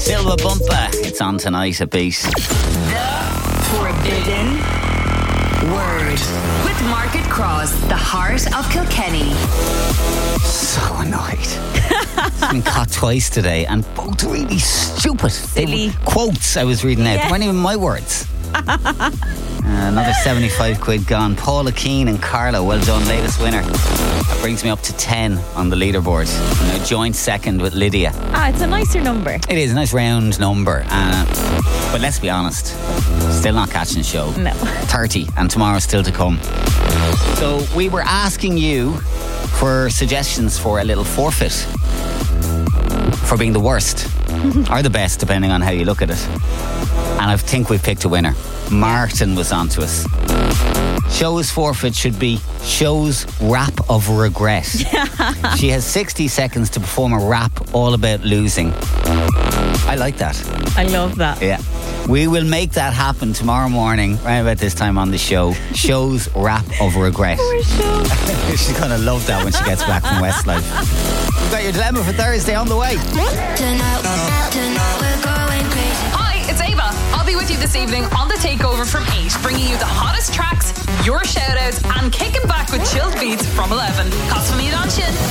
Silva Bumpa, it's on tonight at Beat. The Forbidden Word. With Margaret Cross, the heart of Kilkenny. So annoyed. I've been caught twice today and both really stupid. Silly. Quotes I was reading out. Yeah. They weren't even my words. Another 75 quid gone. Paula Keane and Carla, well done, latest winner. That brings me up to 10 on the leaderboard. And a joint second with Lydia. It's a nicer number. It is a nice round number. But let's be honest, still not catching the show. No. 30, and tomorrow's still to come. So we were asking you for suggestions for a little forfeit for being the worst or the best, depending on how you look at it. And I think we've picked a winner. Martin was on to us. Show's forfeit should be Show's rap of regret. She has 60 seconds to perform a rap all about losing. I like that. I love that. Yeah. We will make that happen tomorrow morning, right about this time on the show. Show's rap of regret. Poor Show. She's going to love that when she gets back from Westlife. You've got your dilemma for Thursday on the way. Hi, it's Ava. I'll be with you this evening on The Takeover from 8, bringing you the hottest tracks, your shout-outs, and kicking back with chilled beats from 11. Cos from you, don't you?